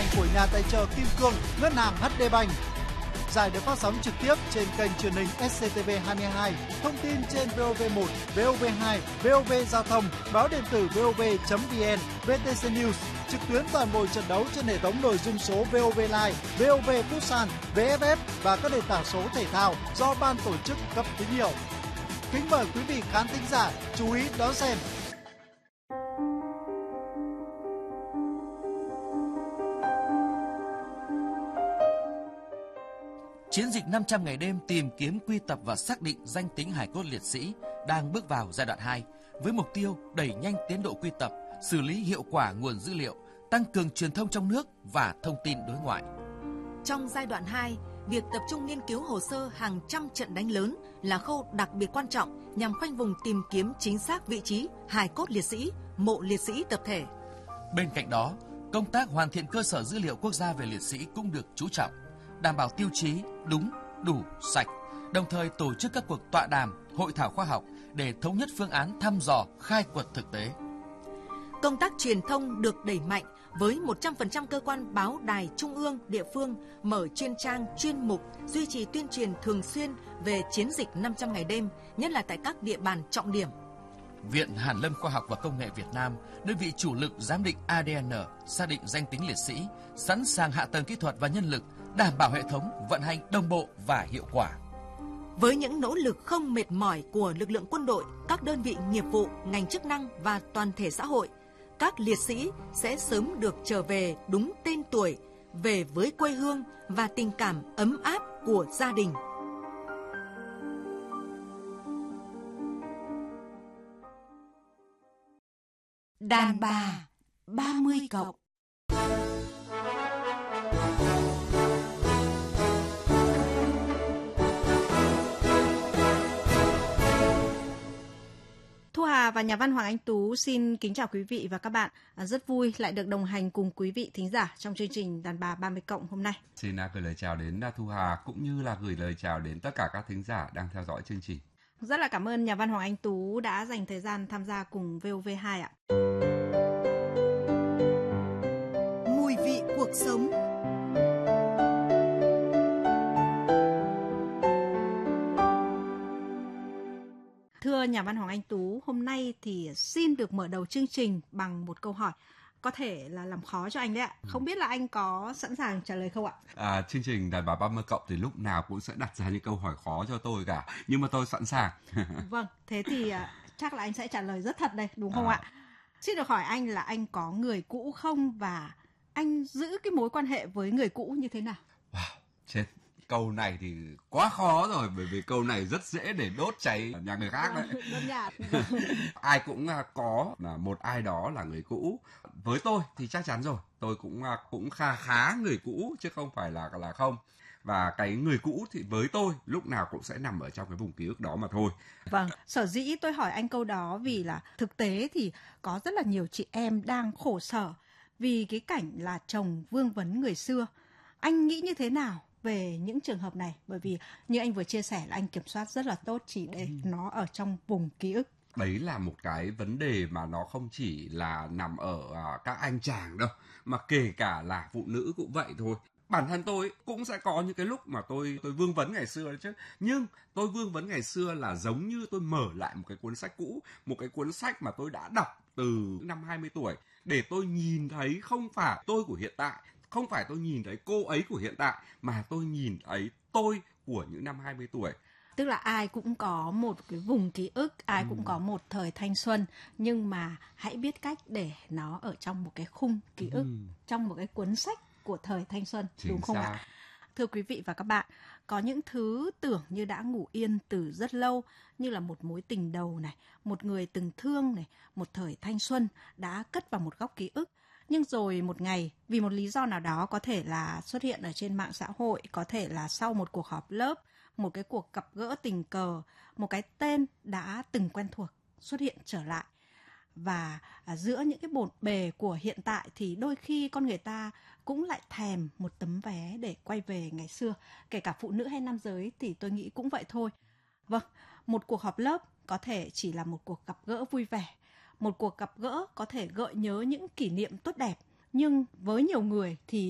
hành của nhà tài trợ Kim Cương, Ngân hàng HD Bank. Giải được phát sóng trực tiếp trên kênh truyền hình SCTV22, thông tin trên VOV1, VOV2, VOV Giao thông, báo điện tử VOV.vn, VTC News, trực tuyến toàn bộ trận đấu trên hệ thống nội dung số VOV Live, VOV Futsal, VFF và các nền tảng số thể thao do ban tổ chức cấp tín hiệu. Kính mời quý vị khán thính giả chú ý đón xem. Chiến dịch 500 ngày đêm tìm kiếm, quy tập và xác định danh tính hài cốt liệt sĩ đang bước vào giai đoạn 2 với mục tiêu đẩy nhanh tiến độ quy tập, xử lý hiệu quả nguồn dữ liệu, tăng cường truyền thông trong nước và thông tin đối ngoại. Trong giai đoạn 2, việc tập trung nghiên cứu hồ sơ hàng trăm trận đánh lớn là khâu đặc biệt quan trọng nhằm khoanh vùng tìm kiếm chính xác vị trí hài cốt liệt sĩ, mộ liệt sĩ tập thể. Bên cạnh đó, công tác hoàn thiện cơ sở dữ liệu quốc gia về liệt sĩ cũng được chú trọng, đảm bảo tiêu chí đúng, đủ, sạch, đồng thời tổ chức các cuộc tọa đàm, hội thảo khoa học để thống nhất phương án thăm dò, khai quật thực tế. Công tác truyền thông được đẩy mạnh với 100% cơ quan báo đài trung ương, địa phương mở chuyên trang, chuyên mục, duy trì tuyên truyền thường xuyên về chiến dịch 500 ngày đêm, nhất là tại các địa bàn trọng điểm. Viện Hàn lâm Khoa học và Công nghệ Việt Nam, đơn vị chủ lực giám định ADN, xác định danh tính liệt sĩ, sẵn sàng hạ tầng kỹ thuật và nhân lực, đảm bảo hệ thống vận hành đồng bộ và hiệu quả. Với những nỗ lực không mệt mỏi của lực lượng quân đội, các đơn vị nghiệp vụ, ngành chức năng và toàn thể xã hội, các liệt sĩ sẽ sớm được trở về đúng tên tuổi, về với quê hương và tình cảm ấm áp của gia đình. Đàn bà 30+. Thu Hà và nhà văn Hoàng Anh Tú xin kính chào quý vị và các bạn. Rất vui lại được đồng hành cùng quý vị thính giả trong chương trình Đàn bà 30+ hôm nay. Xin gửi lời chào đến Thu Hà cũng như là gửi lời chào đến tất cả các thính giả đang theo dõi chương trình. Rất là cảm ơn nhà văn Hoàng Anh Tú đã dành thời gian tham gia cùng VOV2 ạ. Mùi vị cuộc sống. Thưa nhà văn Hoàng Anh Tú, hôm nay thì xin được mở đầu chương trình bằng một câu hỏi có thể là làm khó cho anh đấy ạ. Không biết là anh có sẵn sàng trả lời không ạ? Chương trình Đàn bà 30+ thì lúc nào cũng sẽ đặt ra những câu hỏi khó cho tôi cả, nhưng mà tôi sẵn sàng. Vâng, thế thì chắc là anh sẽ trả lời rất thật đây, đúng không ạ? Xin được hỏi anh là anh có người cũ không và anh giữ cái mối quan hệ với người cũ như thế nào? Wow, chết. Câu này thì quá khó rồi, bởi vì câu này rất dễ để đốt cháy nhà người khác đấy. Đơn giản. Ai cũng có là một ai đó là người cũ. Với tôi thì chắc chắn rồi, tôi cũng khá người cũ chứ không phải là không. Và cái người cũ thì với tôi lúc nào cũng sẽ nằm ở trong cái vùng ký ức đó mà thôi. Vâng, sở dĩ tôi hỏi anh câu đó vì là thực tế thì có rất là nhiều chị em đang khổ sở vì cái cảnh là chồng vương vấn người xưa. Anh nghĩ như thế nào về những trường hợp này? Bởi vì như anh vừa chia sẻ là anh kiểm soát rất là tốt chỉ để nó ở trong vùng ký ức. Đấy là một cái vấn đề mà nó không chỉ là nằm ở các anh chàng đâu, mà kể cả là phụ nữ cũng vậy thôi. Bản thân tôi cũng sẽ có những cái lúc mà tôi vương vấn ngày xưa chứ. Nhưng tôi vương vấn ngày xưa là giống như tôi mở lại một cái cuốn sách cũ, một cái cuốn sách mà tôi đã đọc từ năm 20 tuổi để tôi nhìn thấy không phải tôi của hiện tại, không phải tôi nhìn thấy cô ấy của hiện tại, mà tôi nhìn thấy tôi của những năm 20 tuổi. Tức là ai cũng có một cái vùng ký ức, ai cũng có một thời thanh xuân, nhưng mà hãy biết cách để nó ở trong một cái khung ký ức, trong một cái cuốn sách của thời thanh xuân, đúng không ạ? Thưa quý vị và các bạn, có những thứ tưởng như đã ngủ yên từ rất lâu, như là một mối tình đầu này, một người từng thương này, một thời thanh xuân đã cất vào một góc ký ức. Nhưng rồi một ngày, vì một lý do nào đó, có thể là xuất hiện ở trên mạng xã hội, có thể là sau một cuộc họp lớp, một cái cuộc gặp gỡ tình cờ, một cái tên đã từng quen thuộc xuất hiện trở lại. Và giữa những cái bộn bề của hiện tại thì đôi khi con người ta cũng lại thèm một tấm vé để quay về ngày xưa. Kể cả phụ nữ hay nam giới thì tôi nghĩ cũng vậy thôi. Vâng, một cuộc họp lớp có thể chỉ là một cuộc gặp gỡ vui vẻ. Một cuộc gặp gỡ có thể gợi nhớ những kỷ niệm tốt đẹp. Nhưng với nhiều người thì